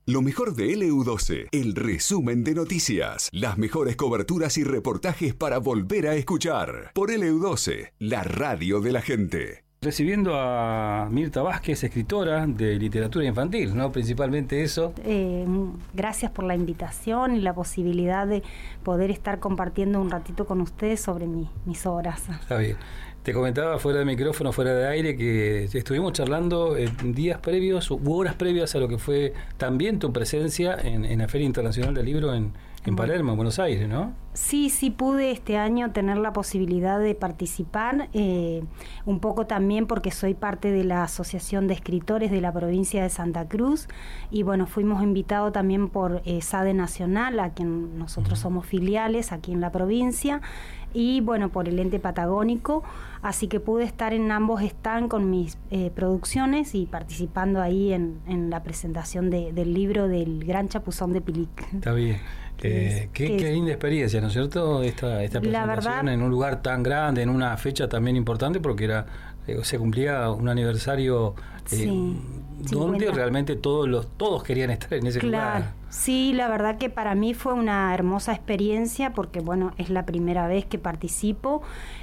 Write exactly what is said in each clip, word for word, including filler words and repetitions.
Lo mejor de L U doce, el resumen de noticias, las mejores coberturas y reportajes para volver a escuchar. Por L U doce, la radio de la gente. Recibiendo a Mirta Vázquez, escritora de literatura infantil, ¿no? Principalmente eso. Eh, gracias por la invitación y la posibilidad de poder estar compartiendo un ratito con ustedes sobre mi, mis obras. Está bien. Te comentaba fuera de micrófono, fuera de aire, que estuvimos charlando en días previos u horas previas a lo que fue también tu presencia en, en la Feria Internacional del Libro en, en Palermo, en Buenos Aires, ¿no? Sí, sí pude este año tener la posibilidad de participar, eh, un poco también porque soy parte de la Asociación de Escritores de la provincia de Santa Cruz, y bueno, fuimos invitados también por eh, SADE Nacional, a quien nosotros somos filiales aquí en la provincia, y bueno, por el ente patagónico, así que pude estar en ambos stands con mis eh, producciones y participando ahí en, en la presentación de, del libro del Gran Chapuzón de Pilic. Está bien. Eh, es, qué, qué linda experiencia, ¿no es cierto? Esta, esta presentación, la verdad, en un lugar tan grande, en una fecha también importante, porque era eh, se cumplía un aniversario eh, sí, donde cincuenta realmente todos los todos querían estar en ese claro, lugar. Sí, la verdad que para mí fue una hermosa experiencia, porque bueno, es la primera vez que participo,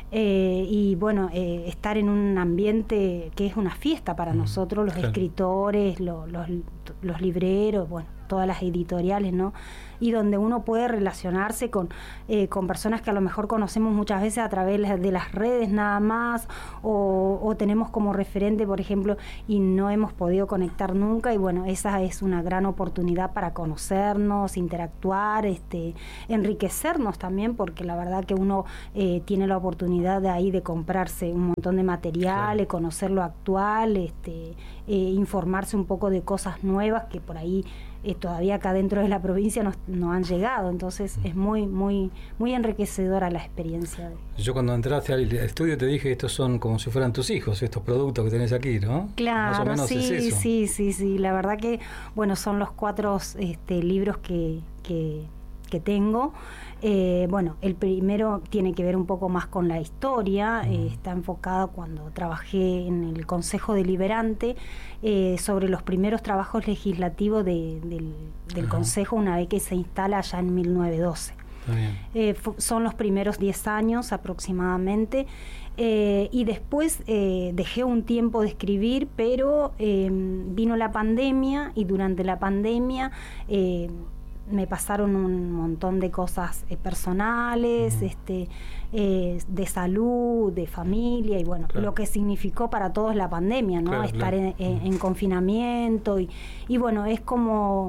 eh, y bueno, eh, estar en un ambiente que es una fiesta para mm, nosotros, los claro. escritores, lo, los, los libreros, bueno, todas las editoriales, ¿no? Y donde uno puede relacionarse con, eh, con personas que a lo mejor conocemos muchas veces a través de las redes nada más, o, o tenemos como referente, por ejemplo, y no hemos podido conectar nunca, y bueno, esa es una gran oportunidad para conocernos, interactuar, este, enriquecernos también, porque la verdad que uno eh, tiene la oportunidad de ahí de comprarse un montón de materiales, claro. conocer lo actual, este, eh, informarse un poco de cosas nuevas que por ahí eh, todavía acá dentro de la provincia no, no han llegado, entonces es muy muy muy enriquecedora la experiencia. De... Yo cuando entraste al estudio te dije, estos son como si fueran tus hijos, estos productos que tenés aquí, ¿no? Claro, más o menos sí, es eso. sí, sí, sí, la verdad que, bueno, son los cuatro este, libros que, que, que tengo. Eh, bueno, el primero tiene que ver un poco más con la historia, mm. eh, está enfocado cuando trabajé en el Consejo Deliberante eh, sobre los primeros trabajos legislativos de, del, del Consejo una vez que se instala allá en mil novecientos doce. Eh, son los primeros diez años aproximadamente, eh, y después eh, dejé un tiempo de escribir, pero eh, vino la pandemia, y durante la pandemia eh, me pasaron un montón de cosas eh, personales, uh-huh. este, eh, de salud, de familia, y bueno, claro. lo que significó para todos la pandemia, ¿no? Claro, estar claro. En, en, en confinamiento, y, y bueno, es como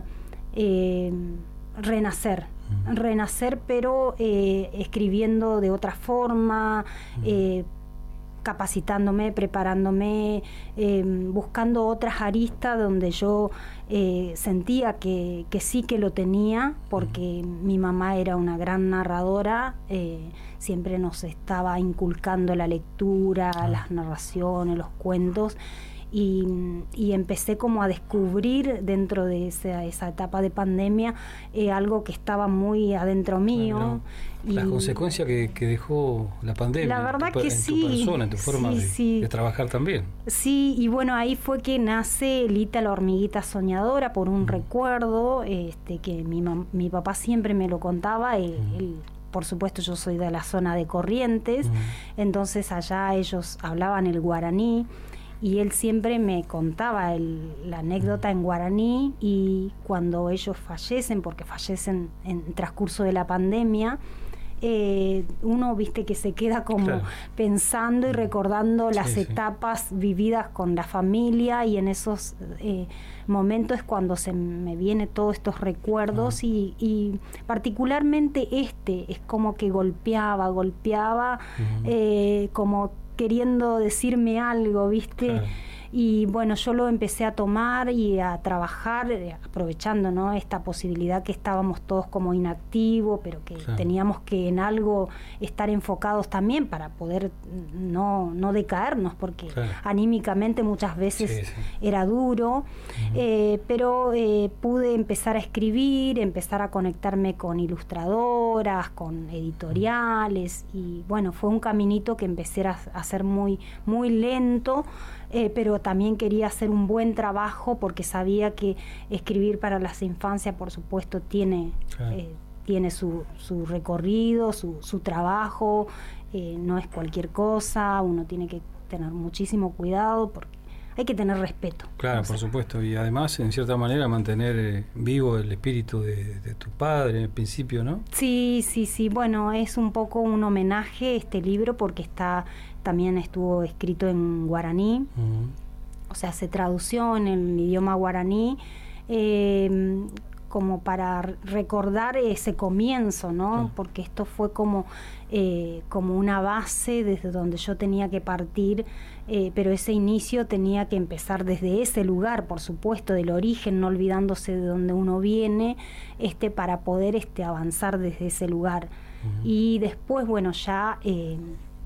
eh, renacer. renacer pero eh, escribiendo de otra forma, eh, capacitándome, preparándome, eh, buscando otras aristas donde yo eh, sentía que, que sí que lo tenía, porque uh-huh. mi mamá era una gran narradora, eh, siempre nos estaba inculcando la lectura, uh-huh. las narraciones, los cuentos, Y, y empecé como a descubrir dentro de esa, esa etapa de pandemia eh, algo que estaba muy adentro mío. Claro, las consecuencias que, que dejó la pandemia, la verdad en tu, que en sí, tu persona, en tu forma sí, de, sí. de trabajar también. Sí, y bueno, ahí fue que nace Lita la hormiguita soñadora, por un mm. recuerdo este, que mi, mam- mi papá siempre me lo contaba. Él, mm. él, por supuesto, yo soy de la zona de Corrientes, mm. entonces allá ellos hablaban el guaraní, y él siempre me contaba el, la anécdota en guaraní, y cuando ellos fallecen, porque fallecen en transcurso de la pandemia, eh, uno, viste, que se queda como claro. pensando y recordando las sí, etapas sí. vividas con la familia, y en esos eh, momentos es cuando se me vienen todos estos recuerdos, uh-huh. y, y particularmente este es como que golpeaba, golpeaba, uh-huh. eh, como queriendo decirme algo, ¿viste? Claro. Y bueno, yo lo empecé a tomar y a trabajar, eh, aprovechando, ¿no?, esta posibilidad que estábamos todos como inactivos, pero que claro. teníamos que en algo estar enfocados también para poder no, no decaernos, porque claro. anímicamente muchas veces sí, sí. era duro, uh-huh. eh, pero eh, pude empezar a escribir, empezar a conectarme con ilustradoras, con editoriales, uh-huh. y bueno, fue un caminito que empecé a hacer muy, muy lento, eh, pero también quería hacer un buen trabajo porque sabía que escribir para las infancias, por supuesto, tiene, claro. eh, tiene su, su recorrido, su, su trabajo, eh, no es cualquier cosa, uno tiene que tener muchísimo cuidado porque hay que tener respeto. Claro, por supuesto, y además, en cierta manera, mantener eh, vivo el espíritu de, de tu padre, en el principio, ¿no? Sí, sí, sí, bueno, es un poco un homenaje este libro porque está también estuvo escrito en guaraní, uh-huh. o sea, se tradució en el idioma guaraní, eh, como para recordar ese comienzo, ¿no? Sí. Porque esto fue como, eh, como una base desde donde yo tenía que partir, eh, pero ese inicio tenía que empezar desde ese lugar, por supuesto, del origen, no olvidándose de donde uno viene, este, para poder este, avanzar desde ese lugar. Uh-huh. Y después, bueno, ya eh,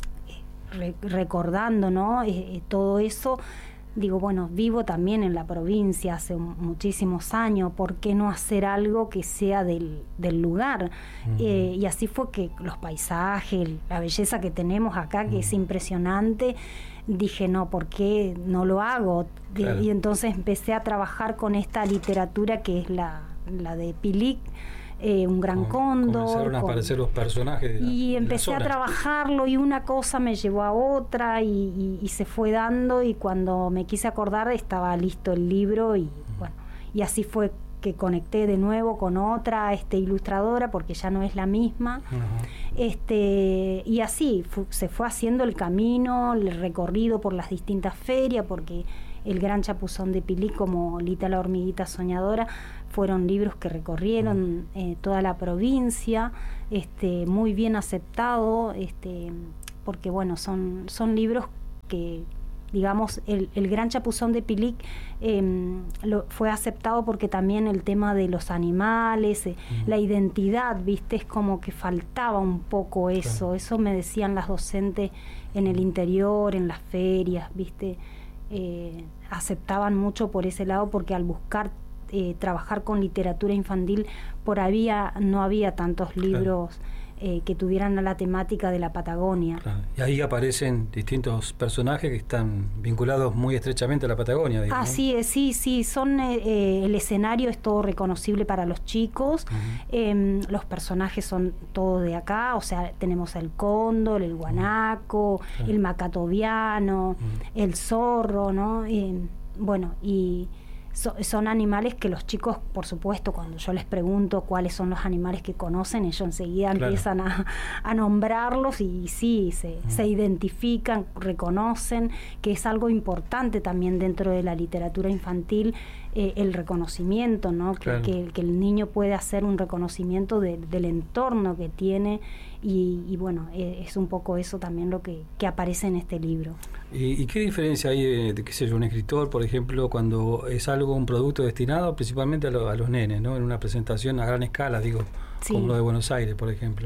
re- recordando, ¿no? Eh, todo eso, digo, bueno, vivo también en la provincia hace un, muchísimos años, ¿por qué no hacer algo que sea del, del lugar? Uh-huh. Eh, y así fue que los paisajes, la belleza que tenemos acá, que uh-huh. es impresionante, dije, no, ¿por qué no lo hago? Claro. Y entonces empecé a trabajar con esta literatura que es la, la de Pilic, Eh, un gran cóndor. Comenzaron a aparecer los personajes de la, y empecé de la a trabajarlo y una cosa me llevó a otra y, y, y se fue dando y cuando me quise acordar estaba listo el libro y uh-huh. bueno, y así fue que conecté de nuevo con otra este, ilustradora porque ya no es la misma. Uh-huh. este y así fu- se fue haciendo el camino, el recorrido por las distintas ferias porque El Gran Chapuzón de Pilic como Lita la hormiguita soñadora fueron libros que recorrieron eh, toda la provincia, este, muy bien aceptado, este, porque bueno, son, son libros que, digamos, el, el Gran Chapuzón de Pilic eh, lo, fue aceptado porque también el tema de los animales, eh, uh-huh. la identidad, viste, es como que faltaba un poco eso, claro. Eso me decían las docentes en el interior, en las ferias, viste, eh, aceptaban mucho por ese lado porque al buscar Eh, trabajar con literatura infantil por había no había tantos libros claro. eh, que tuvieran la temática de la Patagonia. Claro. Y ahí aparecen distintos personajes que están vinculados muy estrechamente a la Patagonia. Digamos, Así es, sí, sí, son eh, el escenario es todo reconocible para los chicos, uh-huh. eh, los personajes son todos de acá, o sea, tenemos el cóndor, el guanaco, uh-huh. el macatoviano, uh-huh. el zorro, ¿no? Eh, bueno, y So, son animales que los chicos, por supuesto, cuando yo les pregunto cuáles son los animales que conocen, ellos enseguida claro. empiezan a, a nombrarlos y sí, se, mm. se identifican, reconocen, que es algo importante también dentro de la literatura infantil, eh, el reconocimiento, ¿no? Claro. Que, que, que el niño puede hacer un reconocimiento de, del entorno que tiene y, y bueno, eh, es un poco eso también lo que, que aparece en este libro. ¿Y, y qué diferencia hay de, de qué sé yo, un escritor, por ejemplo, cuando es algo, un producto destinado principalmente a, lo, a los nenes, ¿no? En una presentación a gran escala, digo, sí. como lo de Buenos Aires, por ejemplo.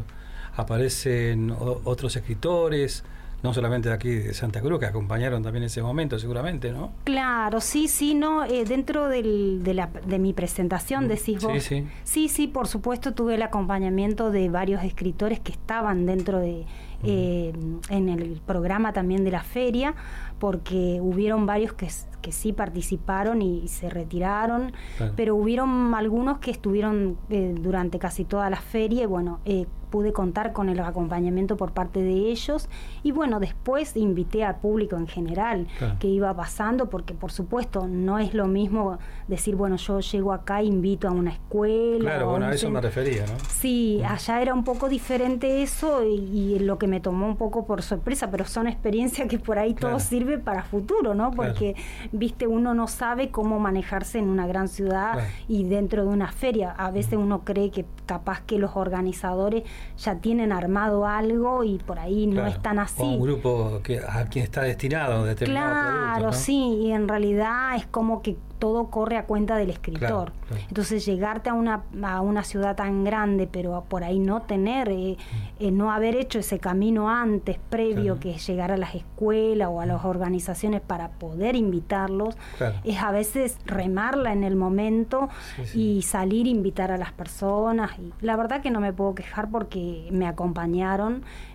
Aparecen o, otros escritores, no solamente de aquí de Santa Cruz, que acompañaron también en ese momento, seguramente, ¿no? Claro, sí, sí, no, eh, dentro del, de, la, de mi presentación, decís vos. Sí, sí. Sí, sí, por supuesto, tuve el acompañamiento de varios escritores que estaban dentro de, eh, en el programa también de la feria, porque hubieron varios que, que sí participaron y, y se retiraron, claro. pero hubieron algunos que estuvieron eh, durante casi toda la feria y bueno, eh, pude contar con el acompañamiento por parte de ellos y bueno, después invité al público en general claro. que iba pasando, porque por supuesto no es lo mismo decir, bueno, yo llego acá e invito a una escuela. Claro, bueno, a eso me refería, ¿no? Sí, mm. allá era un poco diferente eso y, y lo que me tomó un poco por sorpresa, pero son experiencias que por ahí claro. todo sirve para futuro, ¿no? Porque, claro. viste, uno no sabe cómo manejarse en una gran ciudad claro. y dentro de una feria. A veces mm. uno cree que capaz que los organizadores ya tienen armado algo y por ahí claro. no es tan así. O un grupo que a quien está destinado a determinado Claro, producto, ¿no? sí, y en realidad es como que todo corre a cuenta del escritor. Claro, claro. Entonces llegarte a una a una ciudad tan grande, pero por ahí no tener, eh, mm. eh, no haber hecho ese camino antes, previo, claro. que es llegar a las escuelas o a las organizaciones para poder invitarlos, claro. es a veces remarla en el momento sí, sí. y salir a invitar a las personas. Y la verdad que no me puedo quejar porque me acompañaron,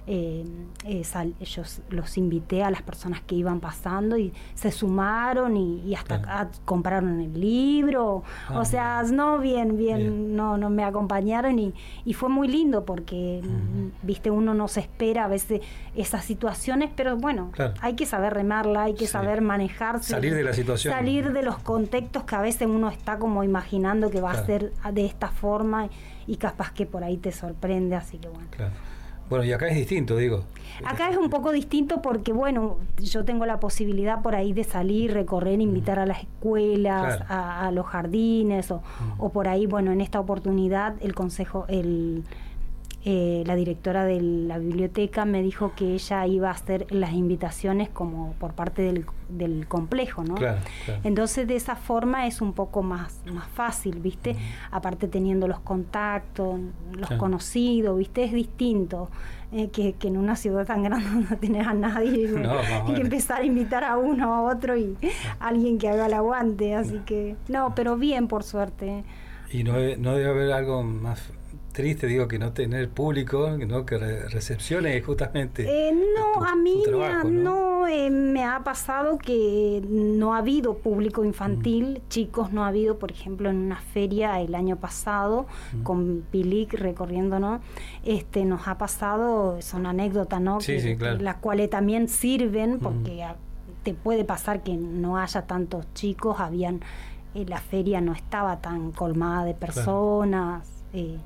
eh, eh, sal, yo los invité a las personas que iban pasando y se sumaron y, y hasta claro. acá compraron el libro, ah, o sea, bien. no, bien, bien, bien, no, no me acompañaron y, y fue muy lindo porque, uh-huh. viste, uno no se espera a veces esas situaciones, pero bueno, claro. hay que saber remarla, hay que sí. saber manejarse. Salir de la situación. Salir de los contextos que a veces uno está como imaginando que va claro. a ser de esta forma y capaz que por ahí te sorprende, así que bueno. Claro. Bueno, y acá es distinto, digo. Acá es un poco distinto porque, bueno, yo tengo la posibilidad por ahí de salir, recorrer, invitar mm. a las escuelas, claro. a, a los jardines, o, mm. o por ahí, bueno, en esta oportunidad el consejo, el eh, la directora de la biblioteca me dijo que ella iba a hacer las invitaciones como por parte del, del complejo, ¿no? Claro, claro. Entonces de esa forma es un poco más, más fácil, ¿viste? Mm. Aparte teniendo los contactos, los claro. conocidos, ¿viste? Es distinto. Eh, que, que en una ciudad tan grande no tenés a nadie y, no, y que empezar a invitar a uno a otro y a alguien que haga el aguante, así no. que no, pero bien por suerte. Y no, no debe haber algo más triste, digo, que no tener público, ¿no? Que re recepcione justamente. Eh, no, tu, a mí trabajo, me, ¿no? no eh, me ha pasado que no ha habido público infantil, mm. chicos no ha habido, por ejemplo, en una feria el año pasado, mm. con Pilic recorriéndonos, este, nos ha pasado, son anécdotas, ¿no? Sí, que, sí, claro. que las cuales también sirven, porque mm. a, te puede pasar que no haya tantos chicos, habían, eh, la feria no estaba tan colmada de personas, claro. eh,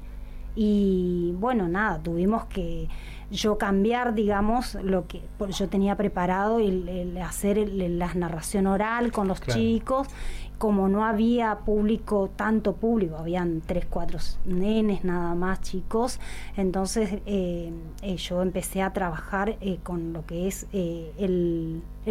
y bueno, nada, tuvimos que yo cambiar, digamos, lo que yo tenía preparado, el, el hacer el, la narración oral con los claro. chicos, como no había público, tanto público, habían tres, cuatro nenes nada más chicos, entonces eh, eh, yo empecé a trabajar eh, con lo que es eh, el, el